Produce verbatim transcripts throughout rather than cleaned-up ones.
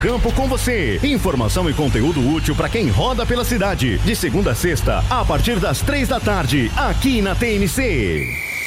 Campo com você. Informação e conteúdo útil para quem roda pela cidade. De segunda a sexta, a partir das três da tarde, aqui na T N C.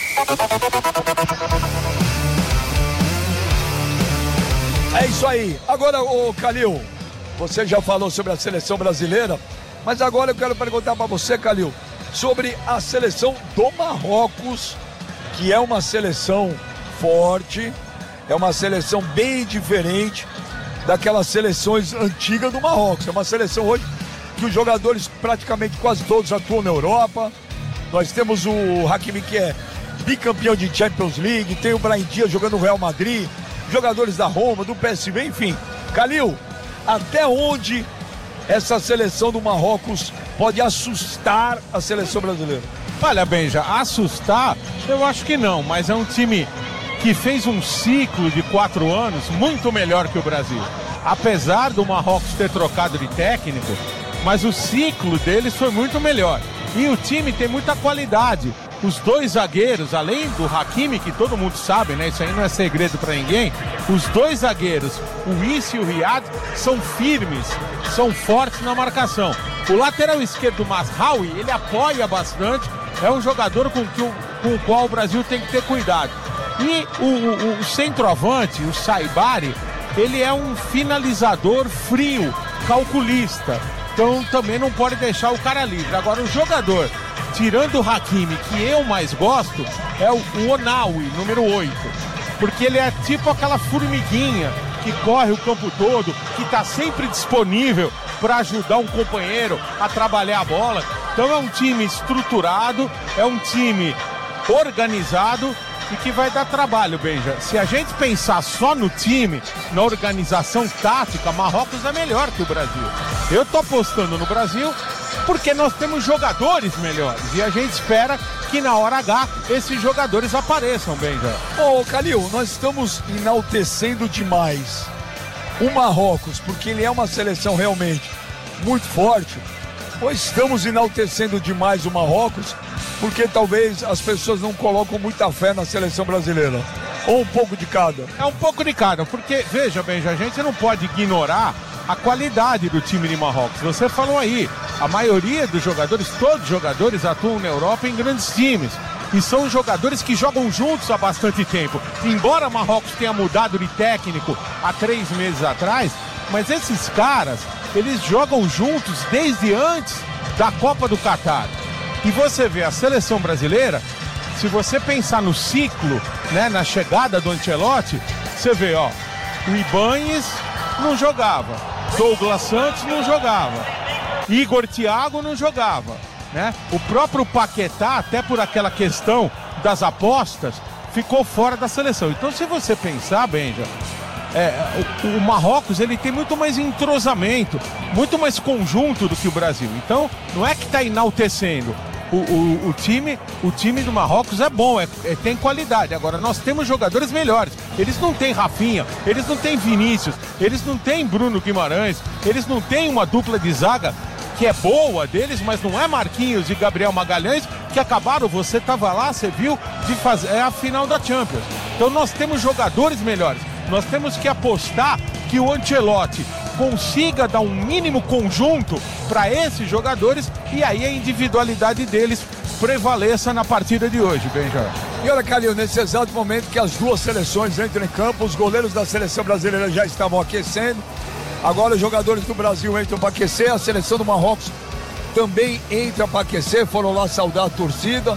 É isso aí. Agora, ô Calil, você já falou sobre a seleção brasileira, mas agora eu quero perguntar para você, Calil, sobre a seleção do Marrocos, que é uma seleção forte, é uma seleção bem diferente daquelas seleções antigas do Marrocos. É uma seleção hoje que os jogadores praticamente quase todos atuam na Europa. Nós temos o Hakimi, que é bicampeão de Champions League, tem o Brahim Dias jogando no Real Madrid, jogadores da Roma, do P S V, enfim. Calil, até onde essa seleção do Marrocos pode assustar a seleção brasileira? Olha, Benja, assustar, eu acho que não, mas é um time que fez um ciclo de quatro anos muito melhor que o Brasil. Apesar do Marrocos ter trocado de técnico, mas o ciclo deles foi muito melhor. E o time tem muita qualidade. Os dois zagueiros, além do Hakimi, que todo mundo sabe, né? Isso aí não é segredo para ninguém. Os dois zagueiros, o Issi e o Riyad, são firmes, são fortes na marcação. O lateral esquerdo, o Mazraoui, ele apoia bastante. É um jogador com, que o, com o qual o Brasil tem que ter cuidado. E o, o, o centroavante, o Saibari, ele é um finalizador frio, calculista. Então também não pode deixar o cara livre. Agora o jogador, tirando o Hakimi, que eu mais gosto, é o, o Onawi, número oito. Porque ele é tipo aquela formiguinha que corre o campo todo, que está sempre disponível para ajudar um companheiro a trabalhar a bola. Então é um time estruturado, é um time organizado e que vai dar trabalho, Benja. Se a gente pensar só no time, na organização tática, Marrocos é melhor que o Brasil. Eu tô apostando no Brasil porque nós temos jogadores melhores e a gente espera que na hora H esses jogadores apareçam, Benja. Ô, oh, Calil, nós estamos enaltecendo demais o Marrocos porque ele é uma seleção realmente muito forte, ou estamos enaltecendo demais o Marrocos porque talvez as pessoas não colocam muita fé na seleção brasileira? Ou um pouco de cada? É um pouco de cada, porque, veja bem, a gente não pode ignorar a qualidade do time de Marrocos. Você falou aí, a maioria dos jogadores, todos os jogadores atuam na Europa em grandes times. E são jogadores que jogam juntos há bastante tempo. Embora Marrocos tenha mudado de técnico há três meses atrás, mas esses caras, eles jogam juntos desde antes da Copa do Catar. E você vê a seleção brasileira, se você pensar no ciclo, né, na chegada do Ancelotti, você vê, ó, o Ibañez não jogava, Douglas Santos não jogava, Igor Thiago não jogava, né? O próprio Paquetá, até por aquela questão das apostas, ficou fora da seleção. Então, se você pensar, Benja, É, o, o Marrocos ele tem muito mais entrosamento, muito mais conjunto do que o Brasil. Então não é que está enaltecendo. O, o, o, time, o time do Marrocos é bom, é, é, tem qualidade. Agora nós temos jogadores melhores. Eles não têm Rafinha, eles não têm Vinícius, eles não têm Bruno Guimarães, eles não têm uma dupla de zaga que é boa deles, mas não é Marquinhos e Gabriel Magalhães, que acabaram, você estava lá, você viu, de fazer é a final da Champions. Então nós temos jogadores melhores. Nós temos que apostar que o Ancelotti consiga dar um mínimo conjunto para esses jogadores e aí a individualidade deles prevaleça na partida de hoje, Benjamin. E olha, Calil, nesse exato momento que as duas seleções entram em campo, os goleiros da seleção brasileira já estavam aquecendo. Agora os jogadores do Brasil entram para aquecer, a seleção do Marrocos também entra para aquecer, foram lá saudar a torcida.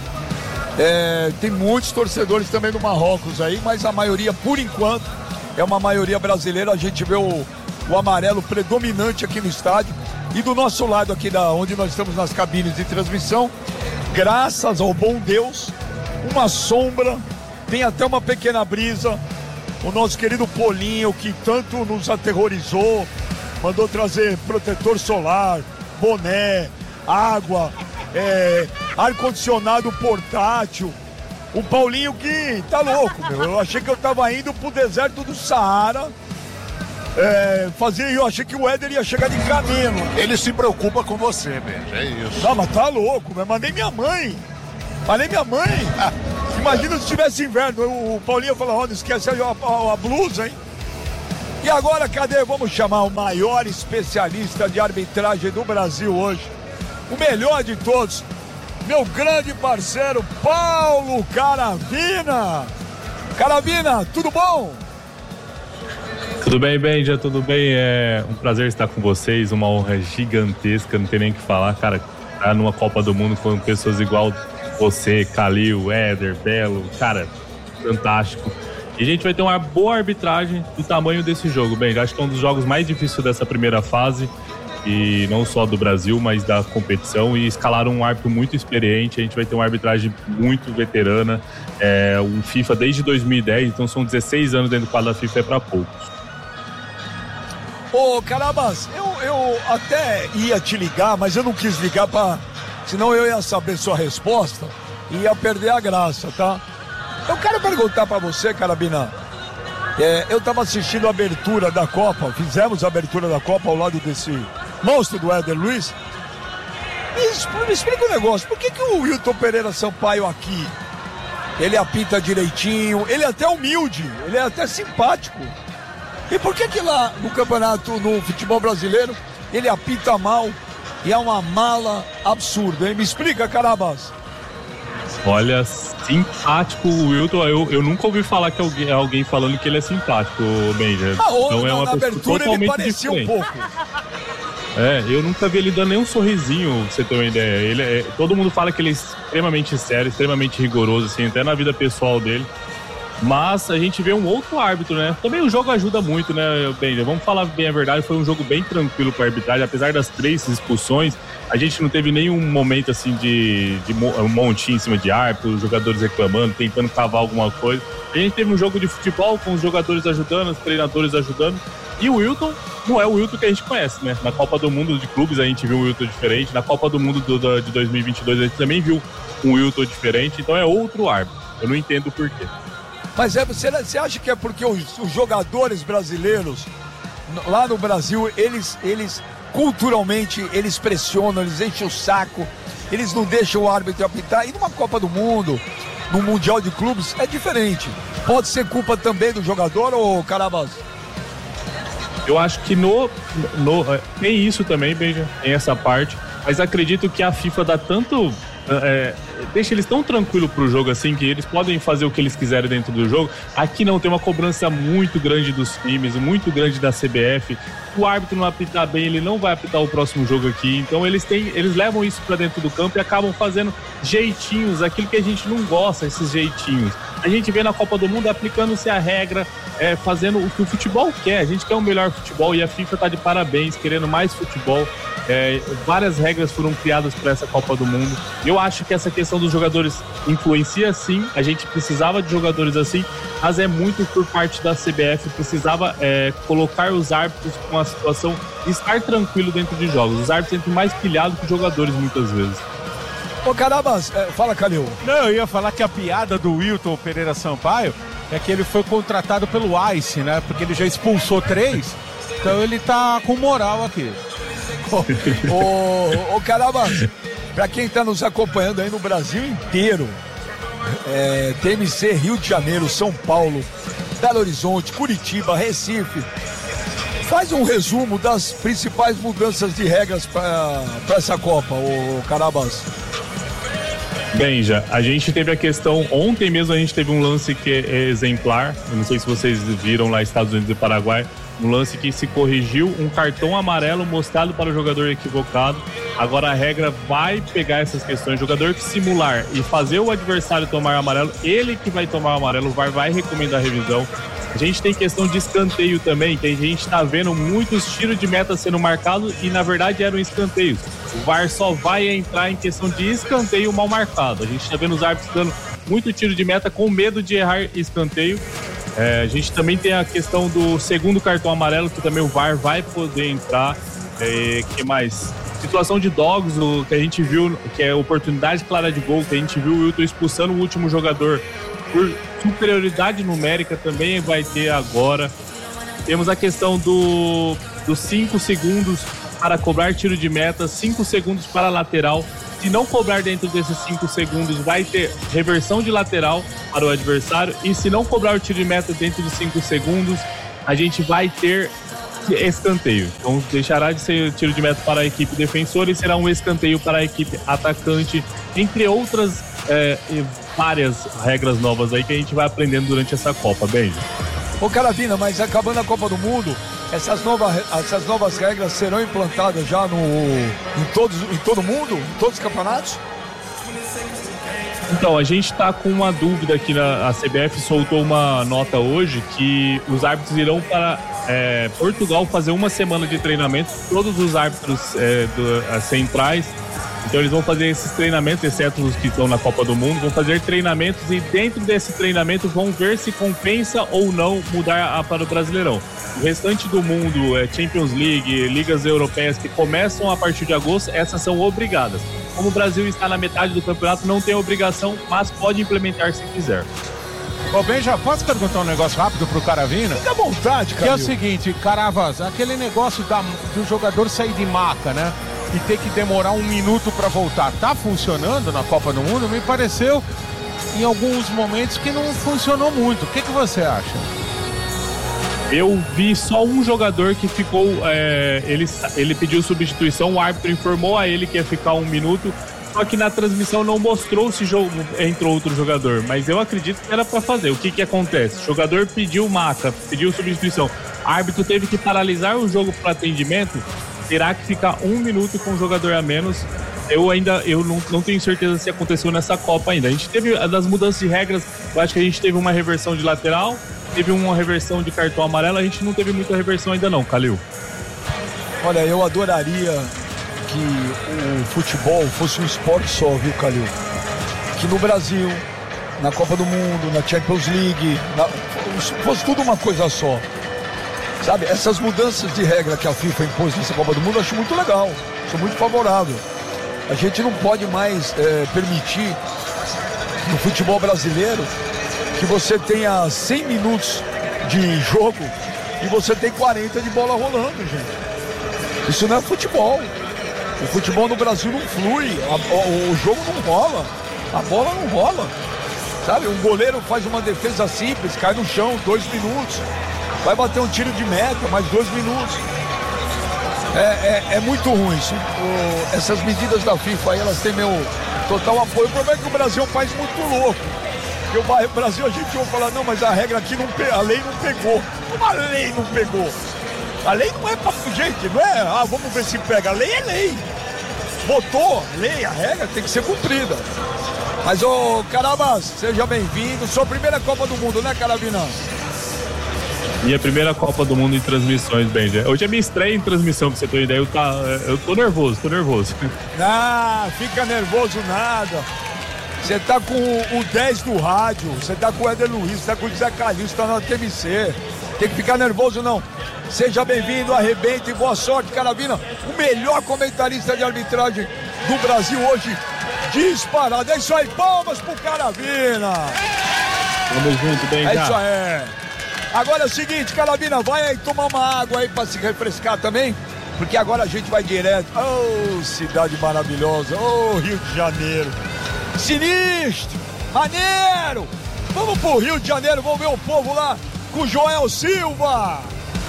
É, tem muitos torcedores também do Marrocos aí, mas a maioria, por enquanto, é uma maioria brasileira. A gente vê o, o amarelo predominante aqui no estádio. E do nosso lado aqui, da, onde nós estamos nas cabines de transmissão, graças ao bom Deus, uma sombra, tem até uma pequena brisa. O nosso querido Polinho, que tanto nos aterrorizou, mandou trazer protetor solar, boné, água, é, ar-condicionado portátil. O Paulinho que tá louco, meu. Eu achei que eu tava indo pro deserto do Saara. É, fazer, eu achei que o Éder ia chegar de camelo. Ele se preocupa com você, Benja, é isso. Não, mas tá louco, meu. Mandei minha mãe. Mandei minha mãe. Imagina se tivesse inverno. O Paulinho falou, ó, não esquece a, a, a blusa, hein? E agora, cadê? Vamos chamar o maior especialista de arbitragem do Brasil hoje. O melhor de todos. Meu grande parceiro, Paulo Caravina. Caravina, tudo bom? Tudo bem, Benja, tudo bem? É um prazer estar com vocês, uma honra gigantesca, não tem nem o que falar, cara. Estar numa Copa do Mundo com pessoas igual você, Calil, Éder, Belo, cara, fantástico. E a gente vai ter uma boa arbitragem do tamanho desse jogo, Benja. Acho que é um dos jogos mais difíceis dessa primeira fase. E não só do Brasil, mas da competição, e escalaram um árbitro muito experiente. A gente vai ter uma arbitragem muito veterana, é, o FIFA desde dois mil e dez, então são dezesseis anos dentro do quadro da FIFA, é para poucos. Ô, Carabas, eu, eu até ia te ligar, mas eu não quis ligar para, senão eu ia saber sua resposta e ia perder a graça, tá? Eu quero perguntar para você, Carabina. É, eu estava assistindo a abertura da Copa, fizemos a abertura da Copa ao lado desse monstro do Éder Luiz. Me, me explica um negócio, por que, que o Wilton Pereira Sampaio aqui, ele apita direitinho, ele é até humilde, ele é até simpático. E por que que lá no campeonato, no futebol brasileiro, ele apita mal e é uma mala absurda, hein? Me explica, Carabas. Olha, simpático o Wilton, eu, eu nunca ouvi falar que alguém, alguém falando que ele é simpático, Benja. Ah, então é uma na abertura ele parecia diferente. um pouco. É, eu nunca vi ele dando nenhum sorrisinho, pra você ter uma ideia. Ele é, todo mundo fala que ele é extremamente sério, extremamente rigoroso, assim, até na vida pessoal dele. Mas a gente vê um outro árbitro, né? Também o jogo ajuda muito, né, Benja? Vamos falar bem a verdade, foi um jogo bem tranquilo para a arbitragem, apesar das três expulsões, a gente não teve nenhum momento assim de, de um montinho em cima de árbitro, os jogadores reclamando, tentando cavar alguma coisa. A gente teve um jogo de futebol com os jogadores ajudando, os treinadores ajudando, e o Wilton não é o Wilton que a gente conhece, né? Na Copa do Mundo de clubes a gente viu um Wilton diferente, na Copa do Mundo do, do, de dois mil e vinte e dois a gente também viu um Wilton diferente, então é outro árbitro. Eu não entendo o porquê. Mas é, você, você acha que é porque os, os jogadores brasileiros, lá no Brasil, eles, eles culturalmente, eles pressionam, eles enchem o saco, eles não deixam o árbitro apitar. E numa Copa do Mundo, num Mundial de Clubes, é diferente. Pode ser culpa também do jogador, ou Carabas? Eu acho que no, no tem isso também, Benja, tem essa parte, mas acredito que a FIFA dá tanto... É, deixa eles tão tranquilos pro jogo assim que eles podem fazer o que eles quiserem dentro do jogo. Aqui não, tem uma cobrança muito grande dos times, muito grande da C B F. O árbitro não apitar bem, ele não vai apitar o próximo jogo aqui. Então eles têm, eles levam isso pra dentro do campo e acabam fazendo jeitinhos, aquilo que a gente não gosta, esses jeitinhos. A gente vê na Copa do Mundo aplicando-se a regra, é, fazendo o que o futebol quer. A gente quer um melhor futebol e a FIFA tá de parabéns, querendo mais futebol. É, várias regras foram criadas para essa Copa do Mundo. Eu acho que essa questão dos jogadores influencia sim, a gente precisava de jogadores assim, mas é muito por parte da C B F, precisava é, colocar os árbitros com a situação de estar tranquilo dentro de jogos. Os árbitros entram mais pilhados que os jogadores muitas vezes. Ô Carabas, é, fala, Calil. Não, eu ia falar que a piada do Wilton Pereira Sampaio é que ele foi contratado pelo Ice, né? Porque ele já expulsou três, então ele tá com moral aqui. Ô, ô, ô Carabas, pra quem tá nos acompanhando aí no Brasil inteiro, é, T M C, Rio de Janeiro, São Paulo, Belo Horizonte, Curitiba, Recife, faz um resumo das principais mudanças de regras para essa Copa, ô Carabas. Benja, a gente teve a questão, ontem mesmo a gente teve um lance que é exemplar, eu não sei se vocês viram lá Estados Unidos e Paraguai, um lance que se corrigiu, um cartão amarelo mostrado para o jogador equivocado. Agora a regra vai pegar essas questões, o jogador que simular e fazer o adversário tomar amarelo, ele que vai tomar amarelo, o V A R vai recomendar a revisão. A gente tem questão de escanteio também, que a gente está vendo muitos tiros de meta sendo marcados e na verdade eram escanteios. O V A R só vai entrar em questão de escanteio mal marcado. A gente está vendo os árbitros dando muito tiro de meta com medo de errar escanteio. É, a gente também tem a questão do segundo cartão amarelo, que também o V A R vai poder entrar. É, que mais? Situação de dogs, o que a gente viu, que é oportunidade clara de gol, que a gente viu o Wilton expulsando o último jogador por superioridade numérica, também vai ter agora. Temos a questão do, dos cinco segundos para cobrar tiro de meta, cinco segundos para lateral. Se não cobrar dentro desses cinco segundos, vai ter reversão de lateral para o adversário. E se não cobrar o tiro de meta dentro dos cinco segundos, a gente vai ter escanteio. Então deixará de ser tiro de meta para a equipe defensora e será um escanteio para a equipe atacante, entre outras é, várias regras novas aí que a gente vai aprendendo durante essa Copa, Benja. Ô Carabina, mas acabando a Copa do Mundo, essas novas, essas novas regras serão implantadas já no, em, todos, em todo mundo, em todos os campeonatos? Então, a gente está com uma dúvida aqui, na a C B F soltou uma nota hoje que os árbitros irão para é, Portugal fazer uma semana de treinamento, todos os árbitros é, do, as centrais, então eles vão fazer esses treinamentos, exceto os que estão na Copa do Mundo, vão fazer treinamentos e dentro desse treinamento vão ver se compensa ou não mudar a, para o Brasileirão. O restante do mundo, é, Champions League, ligas europeias que começam a partir de agosto, essas são obrigadas. Como o Brasil está na metade do campeonato, não tem obrigação, mas pode implementar se quiser. Ô, Ben, já posso perguntar um negócio rápido pro Caravina? Fica à vontade, cara. Que é o seguinte, Caravas, aquele negócio da, do jogador sair de maca, né? E ter que demorar um minuto para voltar, tá funcionando na Copa do Mundo? Me pareceu, em alguns momentos, que não funcionou muito. O que, que você acha? Eu vi só um jogador que ficou, é, ele, ele pediu substituição, o árbitro informou a ele que ia ficar um minuto, só que na transmissão não mostrou se jogo, entrou outro jogador, mas eu acredito que era para fazer. O que que acontece? O jogador pediu maca, pediu substituição, o árbitro teve que paralisar o jogo para atendimento, terá que ficar um minuto com o jogador a menos. Eu ainda eu não, não tenho certeza se aconteceu nessa Copa ainda. A gente teve, das mudanças de regras, eu acho que a gente teve uma reversão de lateral, teve uma reversão de cartão amarelo, a gente não teve muita reversão ainda não, Calil. Olha, eu adoraria que o futebol fosse um esporte só, viu, Calil? Que no Brasil, na Copa do Mundo, na Champions League, na, fosse tudo uma coisa só. Sabe, essas mudanças de regra que a FIFA impôs nessa Copa do Mundo, eu acho muito legal, sou muito favorável. A gente não pode mais é, permitir no futebol brasileiro que você tenha cem minutos de jogo e você tem quarenta de bola rolando, gente. Isso não é futebol. O futebol no Brasil não flui, a, o, o jogo não rola, a bola não rola. Sabe, um goleiro faz uma defesa simples, cai no chão, dois minutos. Vai bater um tiro de meta, mais dois minutos. É, é, é muito ruim isso. O, essas medidas da FIFA aí, elas têm meu total apoio. O problema é que o Brasil é um país muito louco. Porque o Brasil, a gente ouve falar, não, mas a regra aqui, não a lei não pegou. Como a lei não pegou? A lei não é pra... Gente, não é, ah, vamos ver se pega. A lei é lei. Botou lei, a regra tem que ser cumprida. Mas, ô, Carabas, seja bem-vindo. Sua primeira Copa do Mundo, né, Carabina? Minha primeira Copa do Mundo em transmissões, Benja. Hoje é minha estreia em transmissão, pra você ter uma ideia. Eu, tá, eu tô nervoso, tô nervoso. Ah, fica nervoso nada. Você tá com o dez do rádio, você tá com o Éder Luiz, você tá com o Zé Calil, você tá na T M C. Tem que ficar nervoso, não. Seja bem-vindo, arrebente e boa sorte, Carabina. O melhor comentarista de arbitragem do Brasil hoje, disparado. É isso aí, palmas pro Carabina. Vamos junto, Benja. É isso aí. Agora é o seguinte, Carabina, vai aí tomar uma água aí pra se refrescar também, porque agora a gente vai direto. Oh, cidade maravilhosa, oh, Rio de Janeiro. Sinistro, maneiro. Vamos pro Rio de Janeiro, vamos ver o povo lá com o Joel Silva.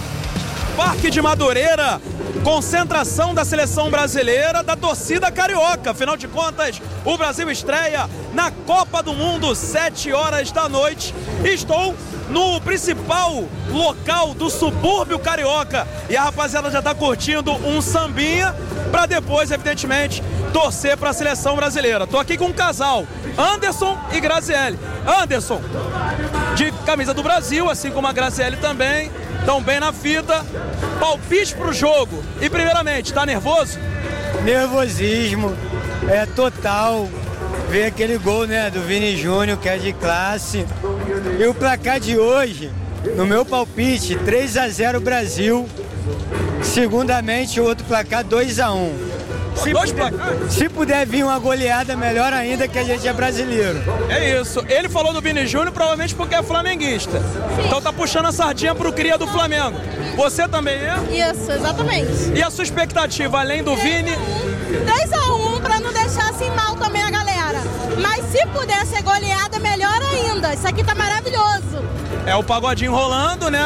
Parque de Madureira, concentração da seleção brasileira, da torcida carioca. Afinal de contas, o Brasil estreia na Copa do Mundo, sete horas da noite. Estou no principal local do subúrbio carioca e a rapaziada já tá curtindo um sambinha para depois, evidentemente, torcer para a seleção brasileira. Tô aqui com um casal, Anderson e Graziele. Anderson, de camisa do Brasil, assim como a Graziele também, estão bem na fita. Palpite pro jogo. E primeiramente, tá nervoso? Nervosismo é total. Ver aquele gol, né, do Vini Júnior, que é de classe. E o placar de hoje, no meu palpite, três a zero Brasil. Segundamente, o outro placar dois a um. Se puder, se puder vir uma goleada, melhor ainda, que a gente é brasileiro. É isso. Ele falou do Vini Júnior provavelmente porque é flamenguista. Sim. Então tá puxando a sardinha pro cria do Flamengo. Você também é? Isso, exatamente. E a sua expectativa, além do Vini? três a um pra não deixar assim mal também a galera. Mas se puder ser goleada, melhor ainda. Isso aqui tá maravilhoso. É o pagodinho rolando, né?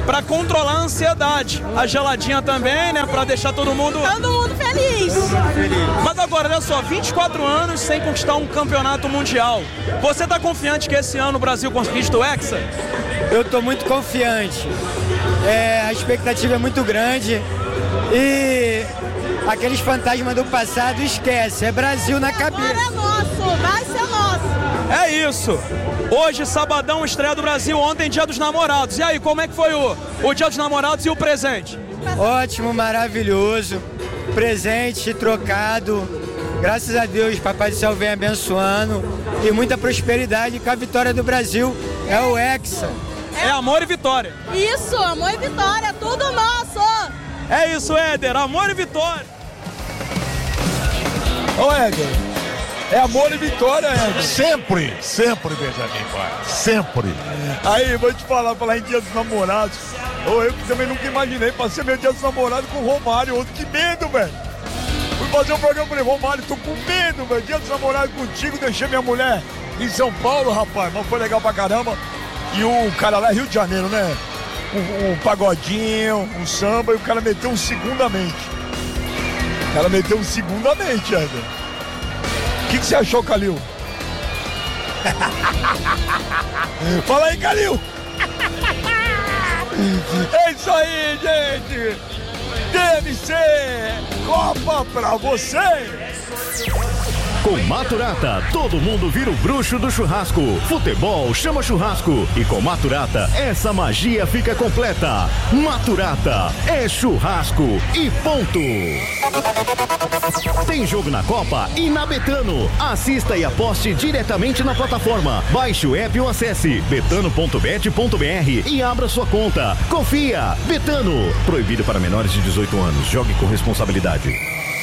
para controlar a ansiedade. A geladinha também, né, para deixar todo mundo... Todo mundo feliz. Mas agora, olha só, vinte e quatro anos sem conquistar um campeonato mundial. Você tá confiante que esse ano o Brasil conquista o Hexa? Eu tô muito confiante. É, a expectativa é muito grande e aqueles fantasmas do passado esquece. É Brasil na cabeça. Agora é nosso, vai ser nosso. É isso. Hoje, sabadão, estreia do Brasil. Ontem, Dia dos Namorados. E aí, como é que foi o, o Dia dos Namorados e o presente? Ótimo, maravilhoso. Presente trocado. Graças a Deus, Papai do Céu vem abençoando. E muita prosperidade com a vitória do Brasil. É o Hexa. É amor e vitória. Isso, amor e vitória, tudo nosso. É isso, Éder, amor e vitória. Ô, Éder, é amor e vitória, Éder. Sempre, sempre, Benjamin, pai. Sempre. Aí, vou te falar, falar em Dia dos Namorados. Ô, eu também nunca imaginei, passei meu Dia dos Namorados com o Romário. Outro, que medo, velho. Fui fazer um programa, falei, Romário, tô com medo, velho. Dia dos Namorados contigo, deixei minha mulher em São Paulo, rapaz. Mas foi legal pra caramba. E o cara lá é Rio de Janeiro, né? Um, um pagodinho, um samba, e o cara meteu um segundamente. O cara meteu um segundamente, Éder. O que, que você achou, Calil? Fala aí, Calil! É isso aí, gente! D M C Copa pra você! Com Maturata, todo mundo vira o bruxo do churrasco. Futebol chama churrasco. E com Maturata, essa magia fica completa. Maturata é churrasco e ponto. Tem jogo na Copa e na Betano. Assista e aposte diretamente na plataforma. Baixe o app ou acesse betano ponto bet ponto br e abra sua conta. Confia. Betano. Proibido para menores de dezoito anos. Jogue com responsabilidade.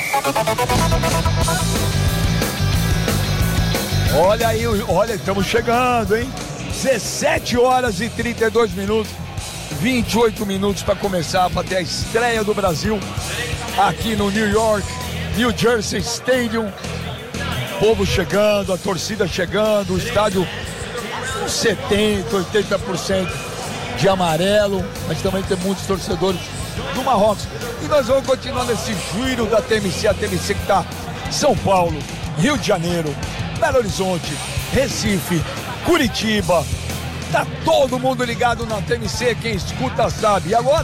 Olha aí, olha, estamos chegando, hein? dezessete horas e trinta e dois minutos, vinte e oito minutos para começar, para ter a estreia do Brasil aqui no New York, New Jersey Stadium. Povo chegando, a torcida chegando, o estádio setenta, oitenta por cento de amarelo, mas também tem muitos torcedores do Marrocos. E nós vamos continuar nesse giro da T M C, a T M C que está em São Paulo, Rio de Janeiro, Belo Horizonte, Recife, Curitiba. Tá todo mundo ligado na T M C, quem escuta sabe. E agora,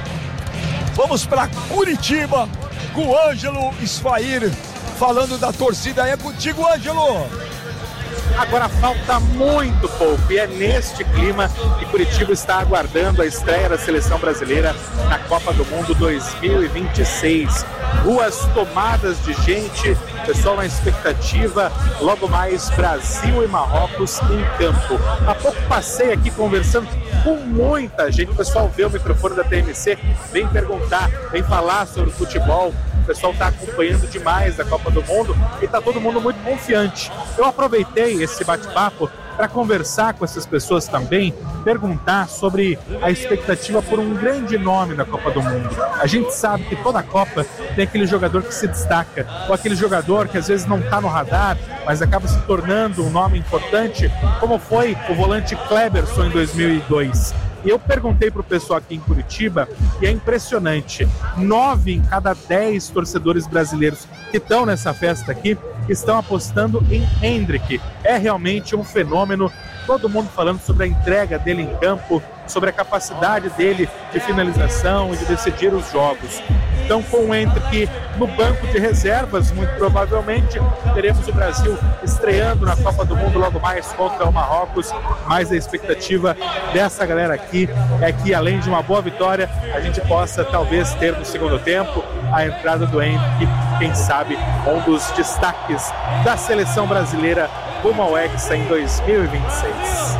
vamos para Curitiba com o Ângelo Sfair, falando da torcida. É contigo, Ângelo. Agora falta muito pouco e é neste clima que Curitiba está aguardando a estreia da seleção brasileira na Copa do Mundo dois mil e vinte e seis. Ruas tomadas de gente, pessoal na expectativa, logo mais Brasil e Marrocos em campo. Há pouco passei aqui conversando com muita gente, o pessoal vê o microfone da T M C, vem perguntar, vem falar sobre o futebol. O pessoal está acompanhando demais a Copa do Mundo e está todo mundo muito confiante. Eu aproveitei esse bate-papo para conversar com essas pessoas também, perguntar sobre a expectativa por um grande nome da Copa do Mundo. A gente sabe que toda Copa tem aquele jogador que se destaca, ou aquele jogador que às vezes não está no radar, mas acaba se tornando um nome importante, como foi o volante Kleberson em dois mil e dois. E eu perguntei para o pessoal aqui em Curitiba, e é impressionante, nove em cada dez torcedores brasileiros que estão nessa festa aqui estão apostando em Endrick. É realmente um fenômeno, todo mundo falando sobre a entrega dele em campo, sobre a capacidade dele de finalização e de decidir os jogos. Então, com o Endrick no banco de reservas, muito provavelmente teremos o Brasil estreando na Copa do Mundo logo mais contra o Marrocos. Mas a expectativa dessa galera aqui é que, além de uma boa vitória, a gente possa talvez ter no segundo tempo a entrada do Endrick, quem sabe um dos destaques da seleção brasileira rumo ao Hexa em dois mil e vinte e seis.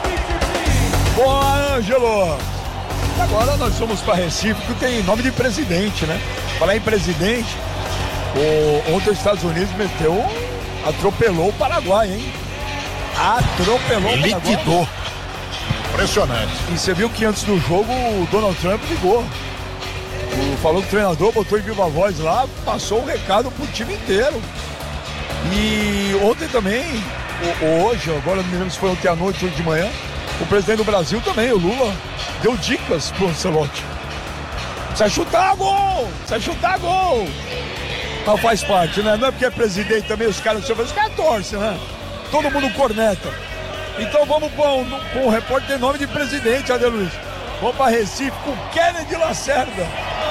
Boa, Ângelo! Agora nós vamos para Recife, que tem nome de presidente, né? Falar em presidente, o, ontem os Estados Unidos meteu, atropelou o Paraguai, hein? Atropelou o Paraguai. Liquidou. Impressionante. E você viu que antes do jogo o Donald Trump ligou. O, falou que o treinador botou em viva voz lá, passou o recado pro time inteiro. E ontem também, ou hoje, agora não me lembro se foi ontem à noite ou de manhã, O presidente do Brasil também, o Lula, deu dicas pro Ancelotti. Precisa chutar gol! Precisa chutar gol! Mas faz parte, né? Não é porque é presidente também, os caras, os caras torcem, né? Todo mundo corneta. Então vamos com um, com um repórter em nome de presidente, Adeluiz. Vamos para Recife com Kennedy Lacerda.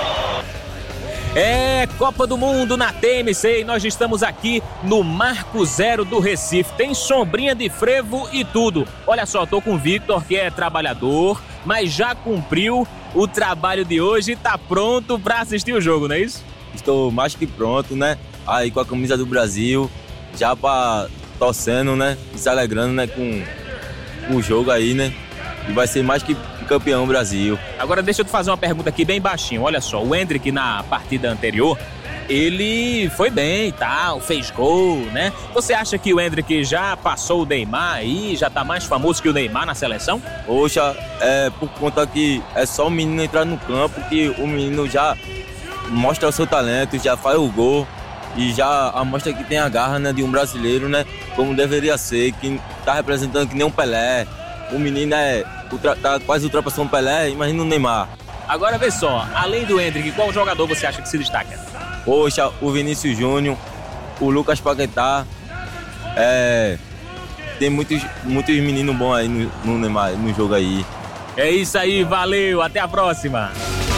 É Copa do Mundo na T M C e nós estamos aqui no Marco Zero do Recife. Tem sombrinha de frevo e tudo. Olha só, tô com o Victor, que é trabalhador, mas já cumpriu o trabalho de hoje e tá pronto para assistir o jogo, não é isso? Estou mais que pronto, né? Aí com a camisa do Brasil, já para torcendo, né? E se alegrando, né? Com, com o jogo aí, né? E vai ser mais que campeão Brasil. Agora deixa eu te fazer uma pergunta aqui bem baixinho. Olha só, o Endrick na partida anterior, ele foi bem e tal, fez gol, né? Você acha que o Endrick já passou o Neymar aí, já tá mais famoso que o Neymar na seleção? Poxa, é por conta que é só o menino entrar no campo que o menino já mostra o seu talento, já faz o gol e já mostra que tem a garra, né, de um brasileiro, né? Como deveria ser, que tá representando que nem um Pelé. O menino é, tá quase ultrapassando o Pelé, imagina o Neymar. Agora vê só, além do Endrick, qual jogador você acha que se destaca? Poxa, o Vinícius Júnior, o Lucas Paquetá, é, tem muitos, muitos meninos bons aí no, no Neymar, no jogo aí. É isso aí, valeu, até a próxima.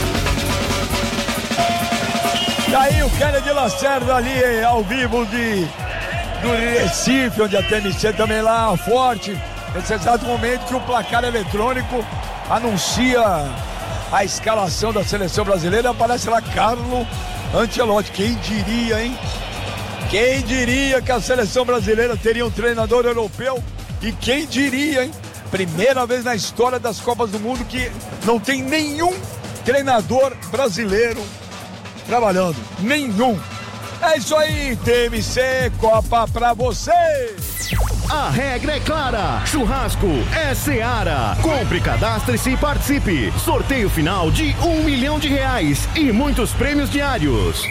E aí o Kennedy Lacerda ali ao vivo de, do Recife, onde a T M C também lá, forte. Nesse exato momento que o placar eletrônico anuncia a escalação da seleção brasileira, aparece lá Carlo Ancelotti. Quem diria, hein? Quem diria que a seleção brasileira teria um treinador europeu? E quem diria, hein? Primeira vez na história das Copas do Mundo que não tem nenhum treinador brasileiro trabalhando. Nenhum. É isso aí, T M C, Copa pra você! A regra é clara, churrasco é Seara. Compre, cadastre-se e participe. Sorteio final de um milhão de reais e muitos prêmios diários.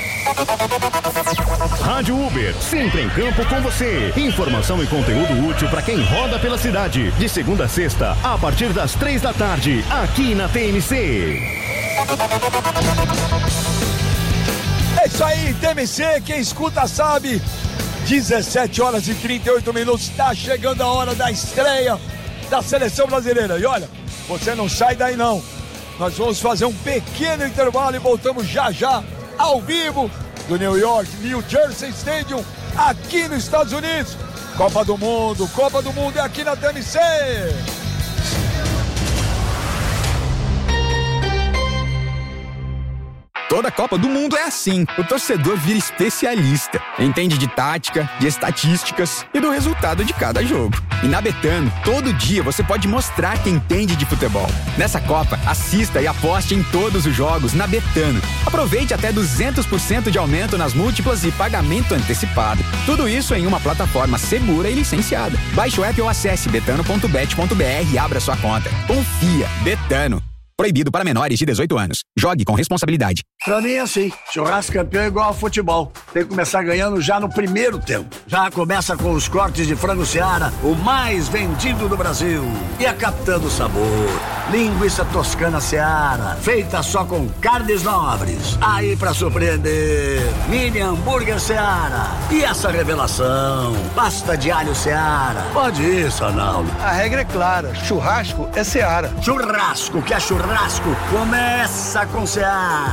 Rádio Uber, sempre em campo com você. Informação e conteúdo útil para quem roda pela cidade. De segunda a sexta, a partir das três da tarde, aqui na T M C. É isso aí, T M C, quem escuta sabe. dezessete horas e trinta e oito minutos, está chegando a hora da estreia da seleção brasileira. E olha, você não sai daí não. Nós vamos fazer um pequeno intervalo e voltamos já já ao vivo do New York, New Jersey Stadium, aqui nos Estados Unidos. Copa do Mundo, Copa do Mundo é aqui na T M C. Toda Copa do Mundo é assim. O torcedor vira especialista. Entende de tática, de estatísticas e do resultado de cada jogo. E na Betano, todo dia você pode mostrar que entende de futebol. Nessa Copa, assista e aposte em todos os jogos na Betano. Aproveite até duzentos por cento de aumento nas múltiplas e pagamento antecipado. Tudo isso em uma plataforma segura e licenciada. Baixe o app ou acesse betano ponto bet ponto br e abra sua conta. Confia. Betano. Proibido para menores de dezoito anos. Jogue com responsabilidade. Pra mim é assim, churrasco campeão é igual ao futebol. Tem que começar ganhando já no primeiro tempo. Já começa com os cortes de frango Seara, o mais vendido do Brasil. E a Capitã do Sabor, linguiça toscana Seara, feita só com carnes nobres. Aí pra surpreender, mini hambúrguer Seara. E essa revelação, pasta de alho Seara. Pode ir, Sanaldo. A regra é clara, churrasco é Seara. Churrasco, que é churrasco, começa com Seara.